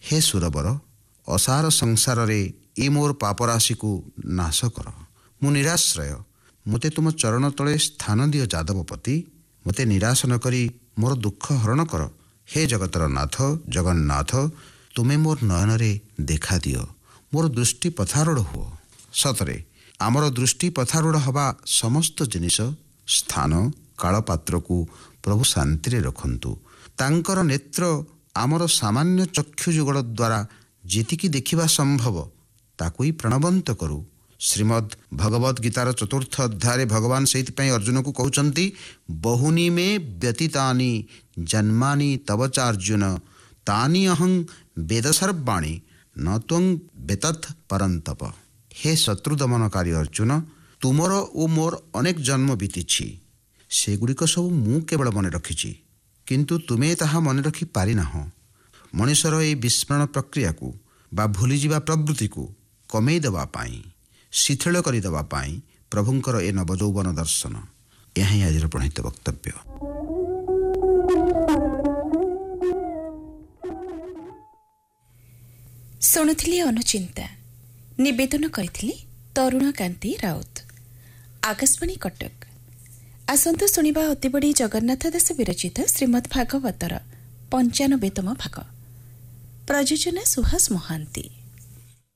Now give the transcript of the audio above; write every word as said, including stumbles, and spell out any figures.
हे सुरबर असार संसार रे ए मोर पापराशि को नाश कर। मु निराश्रय, मते तुम चरण तले स्थान दियो जादवपति। मते निराश न करी मोर दुख हरण कर। हे जगतर नाथ जगन्नाथ, तुमे मोर नयन रे देखा दियो, मोर दृष्टि पथारूढ़ हुओ। सतरे आमर दृष्टि पथारूढ़ हवा समस्त जिनिस स्थान कालपात्र को प्रभु शांति रे रखंतु। तांकर नेत्र आमर सामान्य चक्षु जुगल द्वारा जेतिकी देखिबा संभव ताकु ही प्रणवंत करू। श्रीमद् भगवद गीतार चतुर्थ अध्याय भगवान से अर्जुन को कहउचंती, बहुनी में व्यतीतानि जन्मानि तव चार्जुन, तानि अहं वेद सर्वाणि न त्वं वेतत् परंतप। हे शत्रु दमनकारी अर्जुन, तुमर ओ मोर अनेक जन्म बीतीछि, सेगुड़िक सब मु केवल मन रखिछि, किंतु तुमे ताहा मन रखि पारि नाह। मनुष्यर ए विस्मरण प्रक्रिया को बा भूली जिबा प्रवृत्ति को कमेई देवा पाई, शिथिल करि देवा पाई प्रभुंकर ए नवजौवन दर्शन। यह ही आज प्रणीत वक्तव्य। शुणुथिले अनुचिंता, निवेदन करथिले तरुण कांति राउत। आकाशवाणी कटक। आसंतु शुणिबा अतिबड़ी जगन्नाथ दास विरचित श्रीमद् भागवतर पंचानबेतम भाग। प्रयोजन सुहास महांती।